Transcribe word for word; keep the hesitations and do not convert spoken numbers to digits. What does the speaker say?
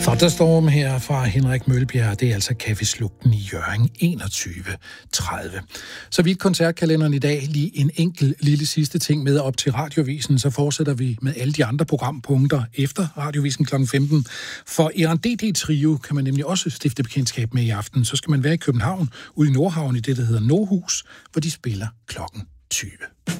Thunderstorm her fra Henrik Mølbjerg, det er altså Caféslugten i Hjørring enogtyve tredive. Så vidt koncertkalenderen i dag, lige en enkel lille sidste ting med op til Radiovisen, så fortsætter vi med alle de andre programpunkter efter Radiovisen klokken femten. For R and D D Trio kan man nemlig også stifte bekendtskab med i aften. Så skal man være i København, ude i Nordhavn i det, der hedder Nordhus, hvor de spiller klokken tyve.